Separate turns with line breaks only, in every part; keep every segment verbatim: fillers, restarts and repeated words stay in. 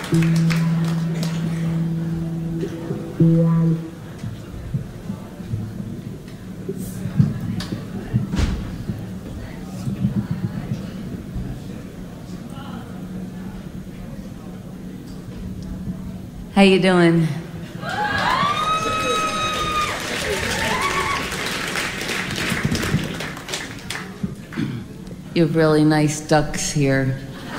How you doing? You have really nice ducks here.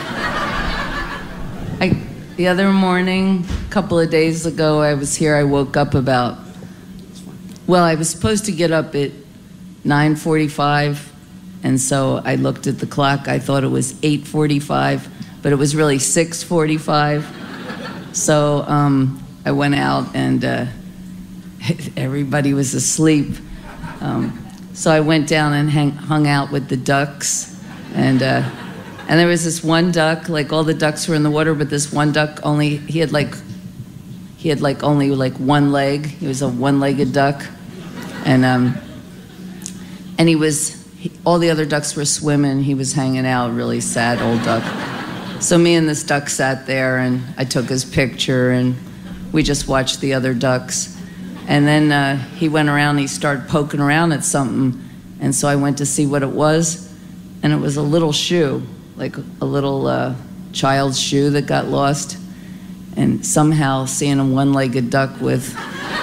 I, the other morning, a couple of days ago, I was here. I woke up about, well, I was supposed to get up at nine forty-five, and so I looked at the clock. I thought it was eight forty-five, but it was really six forty-five. So um, I went out, and uh, everybody was asleep. Um, so I went down and hang, hung out with the ducks, and uh, and there was this one duck. Like all the ducks were in the water, but this one duck only he had like he had like only like one leg. He was a one-legged duck, and um, and he was he, all the other ducks were swimming. He was hanging out, really sad old duck. So me and this duck sat there, and I took his picture, and we just watched the other ducks. And then uh, he went around, and he started poking around at something, and so I went to see what it was, and it was a little shoe, like a little uh, child's shoe that got lost. And somehow seeing a one-legged duck with...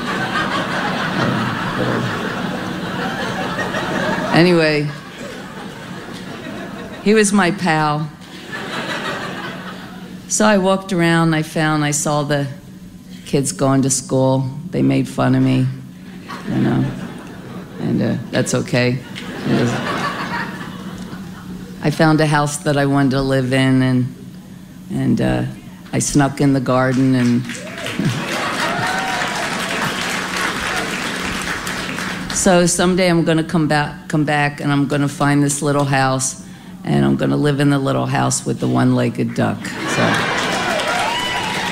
uh, anyway, he was my pal. So I walked around, I found, I saw the kids going to school. They made fun of me, you know, and uh, that's okay. I found a house that I wanted to live in, and and uh, I snuck in the garden, and so someday I'm going to come back, come back, and I'm going to find this little house, and I'm going to live in the little house with the one-legged duck. So.